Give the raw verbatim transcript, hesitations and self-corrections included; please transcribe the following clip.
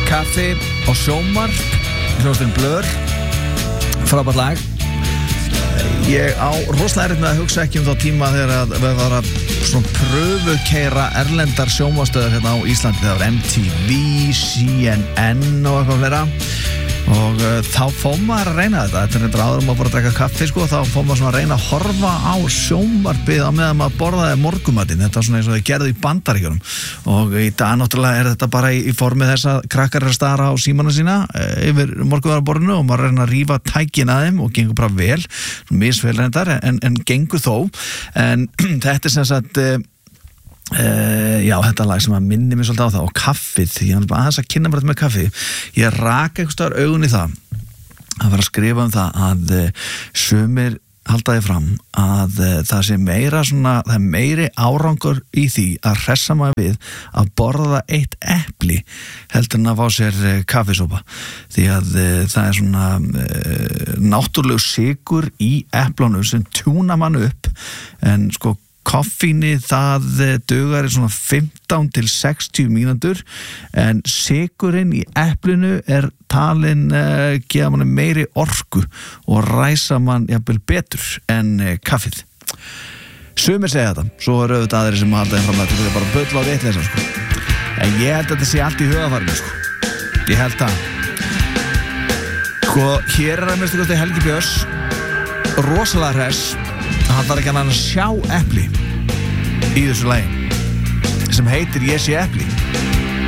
Kaffi og sjómar hljóðstinn Blur frábært lag ég á rosalega erfitt með að hugsa ekki um þá tíma þegar að við var að svona pröfukeira erlendar sjónvarpsstöðvar hérna á Íslandi það var M T V, C N N og eitthvað fleira og uh, þá fór maður að reyna þetta þetta er reyndar áður um að fór að drekka kaffi sko þá fór maður svona að reyna að horfa á sjónvarpið á meðan maður borðaði morgumatinn þetta var svona eins og þau gerðu í Bandaríkjunum og í dag náttúrulega er þetta bara í, í formi þess að krakkar er að stara á símana sína e, yfir morgunvaraborðinu og maður reyna að rífa tækin að þeim og gengur bara vel misvel reyndar en, en gengur þó en þetta er sem sagt e, Uh, já, þetta lag sem að minni mér svolítið á það og kaffið, ég var bara aðeins að kynna mér þetta með kaffið ég raka einhvers staðar augun í það að vera að skrifa um það að uh, sumir haldaði fram að uh, það sé meira svona, það er meiri árangur í því að hressa maður við að borða eitt epli heldur en að fá sér uh, kaffisópa því að uh, það er svona uh, náttúrulegu sykur í eplunum sem tjúna mann upp en sko koffíni það dugar í svona fimmtán til sextíu mínútur en sykurinn í eplinu er talin uh, gefa manni meiri orku og ræsa mann jafnvel betur en uh, kaffið sumir segja þetta, svo er auðvitað aðri sem halda þeim fram að þetta er bara bull á vitleysa sko. en ég held að þetta sé allt í hugafarinu sko. ég held að sko, hér er að minnstu kosti Helgi Björns rosalega hress hann þarf ekki að sjá epli í þessu lagi sem heitir Ég sé epli